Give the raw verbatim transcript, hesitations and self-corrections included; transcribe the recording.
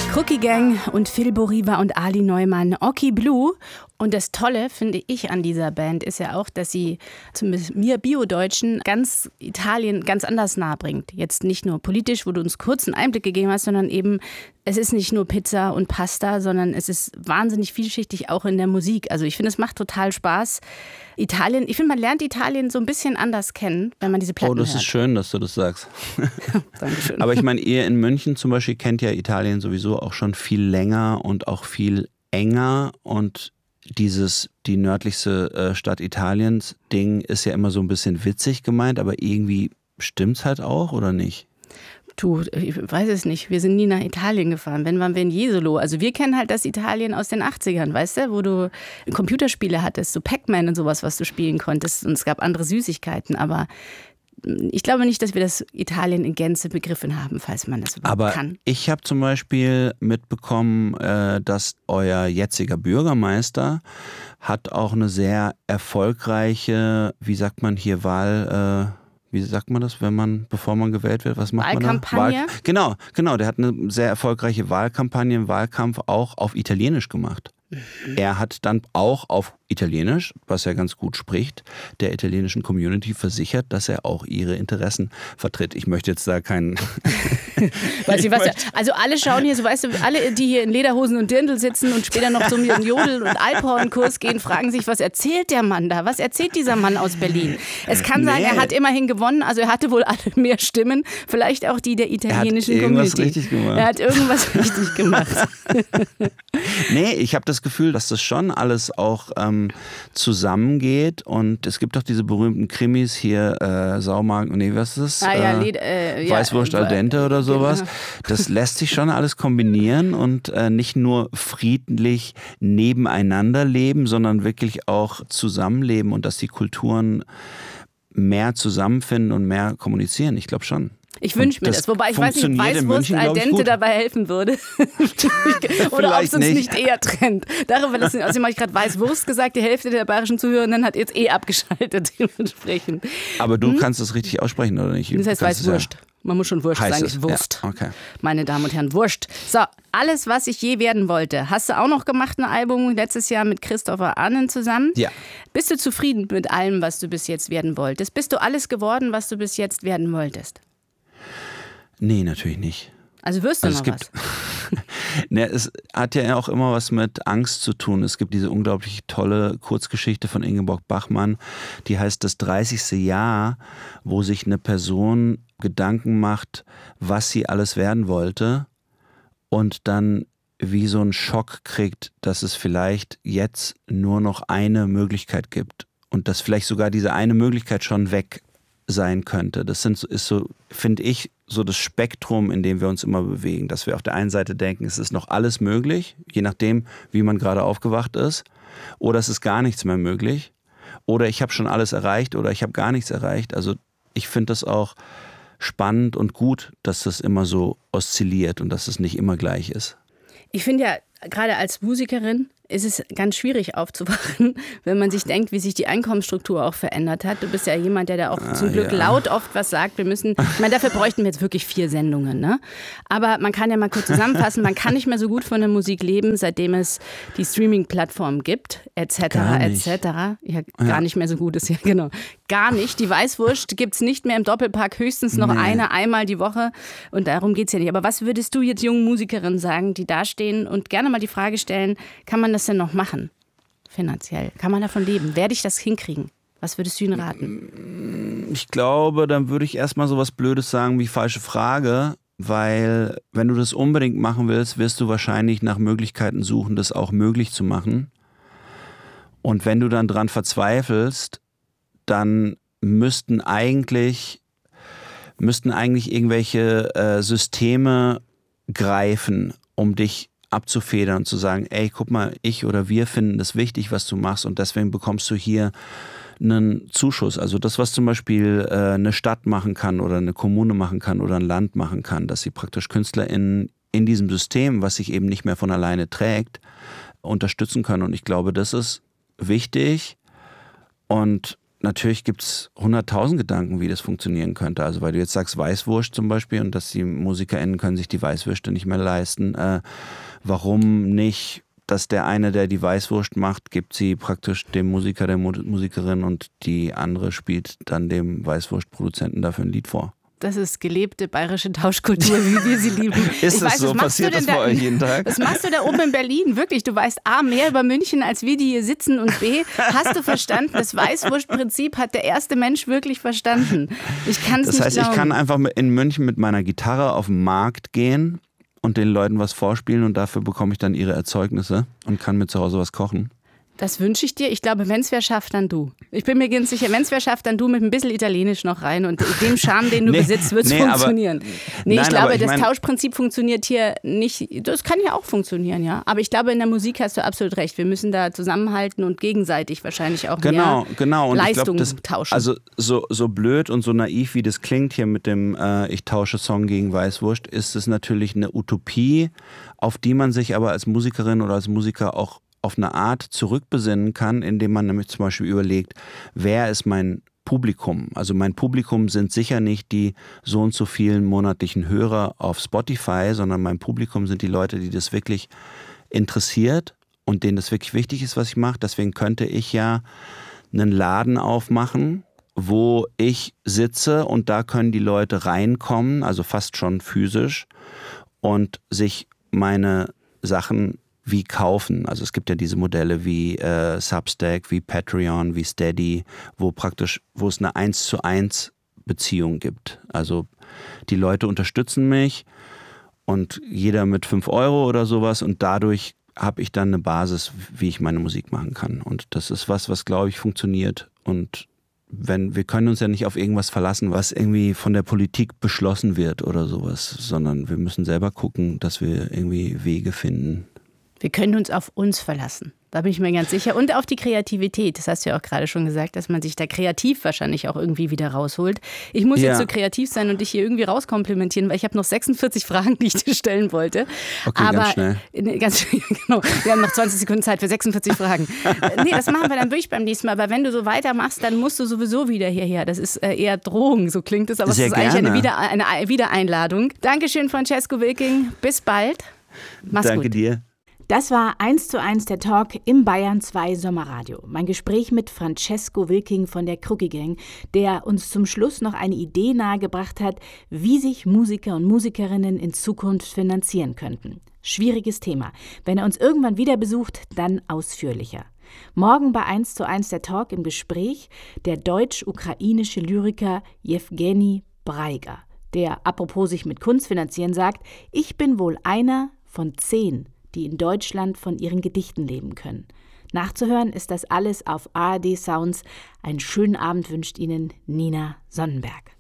Cookie Gang und Phil Boriva und Ali Neumann, Oki Blue. Und das Tolle, finde ich, an dieser Band ist ja auch, dass sie zumindest mir Bio-Deutschen ganz Italien ganz anders nahe bringt. Jetzt nicht nur politisch, wo du uns kurz einen Einblick gegeben hast, sondern eben, es ist nicht nur Pizza und Pasta, sondern es ist wahnsinnig vielschichtig auch in der Musik. Also ich finde, es macht total Spaß. Italien, ich finde, man lernt Italien so ein bisschen anders kennen, wenn man diese Platten hört. Oh, das hört. ist schön, dass du das sagst. Dankeschön. Aber ich meine, ihr in München zum Beispiel kennt ja Italien sowieso auch schon viel länger und auch viel enger. Und dieses, die nördlichste äh, Stadt Italiens Ding ist ja immer so ein bisschen witzig gemeint, aber irgendwie stimmt's halt auch, oder nicht? Du, ich weiß es nicht. Wir sind nie nach Italien gefahren. Wenn, waren wir in Jesolo. Also wir kennen halt das Italien aus den achtzigern, weißt du? Wo du Computerspiele hattest, so Pac-Man und sowas, was du spielen konntest. Und es gab andere Süßigkeiten. Aber ich glaube nicht, dass wir das Italien in Gänze begriffen haben, falls man das überhaupt Aber kann. Aber ich habe zum Beispiel mitbekommen, äh, dass euer jetziger Bürgermeister hat auch eine sehr erfolgreiche, wie sagt man hier, Wahl... Äh, Wie sagt man das, wenn man, bevor man gewählt wird, was macht man da? Wahlkampagne? Wahl, genau, genau. Der hat eine sehr erfolgreiche Wahlkampagne, einen Wahlkampf auch auf Italienisch gemacht. Mhm. Er hat dann auch auf Italienisch, was er ganz gut spricht, der italienischen Community versichert, dass er auch ihre Interessen vertritt. Ich möchte jetzt da keinen... Weiß ich was, also alle schauen hier, so weißt du, alle, die hier in Lederhosen und Dirndl sitzen und später noch so mit einem Jodel- und Alphornkurs gehen, fragen sich, was erzählt der Mann da? Was erzählt dieser Mann aus Berlin? Es kann sein, nee. Er hat immerhin gewonnen, also er hatte wohl alle mehr Stimmen, vielleicht auch die der italienischen Community. Er hat irgendwas richtig gemacht. Er hat irgendwas richtig gemacht. Nee, ich habe das Gefühl, dass das schon alles auch ähm, zusammengeht und es gibt doch diese berühmten Krimis hier, äh, Saumagen, nee, was ist das? Ah, ja, äh, äh, Weißwurst ja, al dente oder sowas. Genau. Das lässt sich schon alles kombinieren und äh, nicht nur friedlich nebeneinander leben, sondern wirklich auch zusammenleben und dass die Kulturen mehr zusammenfinden und mehr kommunizieren. Ich glaube schon. Ich wünsche mir das, das, wobei ich weiß nicht, Weißwurst al dente dabei helfen würde. Oder ob es uns nicht. nicht eher trennt. Darüber lassen, also habe ich gerade Weißwurst gesagt, die Hälfte der bayerischen Zuhörenden hat jetzt eh abgeschaltet dementsprechend. Aber du hm? kannst es richtig aussprechen, oder nicht? Das heißt Weißwurst. Ja. Man muss schon Wurst sagen, ist Wurst. Ja, okay. Meine Damen und Herren, Wurst. So, alles, was ich je werden wollte. Hast du auch noch gemacht, ein Album letztes Jahr mit Christopher Annen zusammen? Ja. Bist du zufrieden mit allem, was du bis jetzt werden wolltest? Bist du alles geworden, was du bis jetzt werden wolltest? Nee, natürlich nicht. Also wirst du also noch es gibt, was? ne, es hat ja auch immer was mit Angst zu tun. Es gibt diese unglaublich tolle Kurzgeschichte von Ingeborg Bachmann, die heißt Das dreißigste Jahr, wo sich eine Person Gedanken macht, was sie alles werden wollte und dann wie so einen Schock kriegt, dass es vielleicht jetzt nur noch eine Möglichkeit gibt und dass vielleicht sogar diese eine Möglichkeit schon weg sein könnte. Das sind, ist so, finde ich, so das Spektrum, in dem wir uns immer bewegen, dass wir auf der einen Seite denken, es ist noch alles möglich, je nachdem, wie man gerade aufgewacht ist, oder es ist gar nichts mehr möglich, oder ich habe schon alles erreicht oder ich habe gar nichts erreicht. Also ich finde das auch spannend und gut, dass das immer so oszilliert und dass es nicht immer gleich ist. Ich finde ja, gerade als Musikerin ist es ganz schwierig aufzuwachen, wenn man sich denkt, wie sich die Einkommensstruktur auch verändert hat. Du bist ja jemand, der da auch ah, zum Glück ja. laut oft was sagt. Wir müssen, ich meine, dafür bräuchten wir jetzt wirklich vier Sendungen, ne? Aber man kann ja mal kurz zusammenfassen, man kann nicht mehr so gut von der Musik leben, seitdem es die Streaming-Plattform gibt, et cetera, et cetera. Ja, gar ja. nicht mehr so gut ist, ja genau. Gar nicht. Die Weißwurst gibt es nicht mehr im Doppelpack, höchstens noch nee. eine, einmal die Woche. Und darum geht es ja nicht. Aber was würdest du jetzt jungen Musikerinnen sagen, die da stehen und gerne mal die Frage stellen, kann man das denn noch machen, finanziell? Kann man davon leben? Werde ich das hinkriegen? Was würdest du ihnen raten? Ich glaube, dann würde ich erstmal so was Blödes sagen wie falsche Frage, weil wenn du das unbedingt machen willst, wirst du wahrscheinlich nach Möglichkeiten suchen, das auch möglich zu machen. Und wenn du dann dran verzweifelst, dann müssten eigentlich, müssten eigentlich irgendwelche äh, Systeme greifen, um dich abzufedern und zu sagen, ey, guck mal, ich oder wir finden das wichtig, was du machst und deswegen bekommst du hier einen Zuschuss. Also das, was zum Beispiel äh, eine Stadt machen kann oder eine Kommune machen kann oder ein Land machen kann, dass sie praktisch KünstlerInnen in diesem System, was sich eben nicht mehr von alleine trägt, unterstützen können. Und ich glaube, das ist wichtig und natürlich gibt es hunderttausend Gedanken, wie das funktionieren könnte. Also weil du jetzt sagst Weißwurst zum Beispiel und dass die MusikerInnen können sich die Weißwürste nicht mehr leisten. Äh, warum nicht, dass der eine, der die Weißwurst macht, gibt sie praktisch dem Musiker, der Musikerin und die andere spielt dann dem Weißwurstproduzenten dafür ein Lied vor. Das ist gelebte bayerische Tauschkultur, wie wir sie lieben. Ist ich das weiß, so? Passiert das bei da, euch jeden Tag? Was machst du da oben in Berlin? Wirklich, du weißt A, mehr über München, als wir, die hier sitzen. Und B, hast du verstanden, das Weißwurstprinzip hat der erste Mensch wirklich verstanden. Ich kann es nicht glauben. Das heißt, ich kann einfach in München mit meiner Gitarre auf den Markt gehen und den Leuten was vorspielen und dafür bekomme ich dann ihre Erzeugnisse und kann mir zu Hause was kochen. Das wünsche ich dir. Ich glaube, wenn es wer schafft, dann du. Ich bin mir ganz sicher, wenn es wer schafft, dann du mit ein bisschen Italienisch noch rein und dem Charme, den du nee, besitzt, wird es nee, funktionieren. Aber, nee, nein, ich glaube, ich das mein, Tauschprinzip funktioniert hier nicht. Das kann ja auch funktionieren, ja. Aber ich glaube, in der Musik hast du absolut recht. Wir müssen da zusammenhalten und gegenseitig wahrscheinlich auch genau, mehr genau. Und Leistung ich glaub, das, tauschen. Also so, so blöd und so naiv, wie das klingt hier mit dem äh, Ich tausche Song gegen Weißwurst, ist es natürlich eine Utopie, auf die man sich aber als Musikerin oder als Musiker auch auf eine Art zurückbesinnen kann, indem man nämlich zum Beispiel überlegt, wer ist mein Publikum? Also mein Publikum sind sicher nicht die so und so vielen monatlichen Hörer auf Spotify, sondern mein Publikum sind die Leute, die das wirklich interessiert und denen das wirklich wichtig ist, was ich mache. Deswegen könnte ich ja einen Laden aufmachen, wo ich sitze und da können die Leute reinkommen, also fast schon physisch und sich meine Sachen wie kaufen. Also es gibt ja diese Modelle wie äh, Substack, wie Patreon, wie Steady, wo praktisch, wo es eine eins zu eins Beziehung gibt. Also die Leute unterstützen mich und jeder mit fünf Euro oder sowas und dadurch habe ich dann eine Basis, wie ich meine Musik machen kann. Und das ist was, was glaube ich funktioniert und wenn, wir können uns ja nicht auf irgendwas verlassen, was irgendwie von der Politik beschlossen wird oder sowas, sondern wir müssen selber gucken, dass wir irgendwie Wege finden. Wir können uns auf uns verlassen. Da bin ich mir ganz sicher. Und auf die Kreativität. Das hast du ja auch gerade schon gesagt, dass man sich da kreativ wahrscheinlich auch irgendwie wieder rausholt. Ich muss ja. jetzt so kreativ sein und dich hier irgendwie rauskomplimentieren, weil ich habe noch sechsundvierzig Fragen, die ich dir stellen wollte. Okay, Aber, ganz schnell. Ne, ganz schnell, genau. Wir haben noch zwanzig Sekunden Zeit für sechsundvierzig Fragen. Nee, das machen wir dann wirklich beim nächsten Mal. Aber wenn du so weitermachst, dann musst du sowieso wieder hierher. Das ist eher Drohung, so klingt es. Aber Sehr es ist gerne. eigentlich eine, Wieder, eine Wiedereinladung. Dankeschön, Francesco Wilking. Bis bald. Mach's Danke gut. Danke dir. Das war eins zu eins der Talk im Bayern zwei Sommerradio. Mein Gespräch mit Francesco Wilking von der Crookie Gang, der uns zum Schluss noch eine Idee nahegebracht hat, wie sich Musiker und Musikerinnen in Zukunft finanzieren könnten. Schwieriges Thema. Wenn er uns irgendwann wieder besucht, dann ausführlicher. Morgen bei eins zu eins der Talk im Gespräch der deutsch-ukrainische Lyriker Jewgeni Breiga, der apropos sich mit Kunst finanzieren sagt, ich bin wohl einer von zehn, die in Deutschland von ihren Gedichten leben können. Nachzuhören ist das alles auf A R D Sounds. Einen schönen Abend wünscht Ihnen Nina Sonnenberg.